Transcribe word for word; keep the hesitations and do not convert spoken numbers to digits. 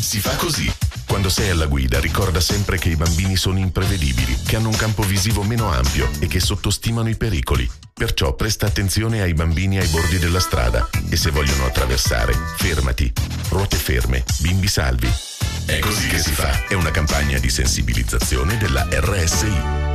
Si fa così. Quando sei alla guida, ricorda sempre che i bambini sono imprevedibili, che hanno un campo visivo meno ampio e che sottostimano i pericoli. Perciò presta attenzione ai bambini ai bordi della strada e se vogliono attraversare, fermati. Ruote ferme, bimbi salvi. È così che si fa. È una campagna di sensibilizzazione della R S I.